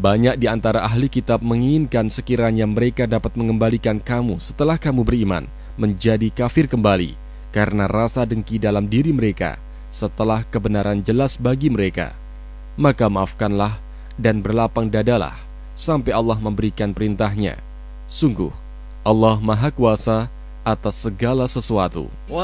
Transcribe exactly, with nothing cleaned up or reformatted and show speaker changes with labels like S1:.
S1: Banyak di antara ahli kitab menginginkan sekiranya mereka dapat mengembalikan kamu setelah kamu beriman menjadi kafir kembali, karena rasa dengki dalam diri mereka setelah kebenaran jelas bagi mereka. Maka maafkanlah dan berlapang dadalah sampai Allah memberikan perintahnya. Sungguh, Allah Maha Kuasa atas segala sesuatu.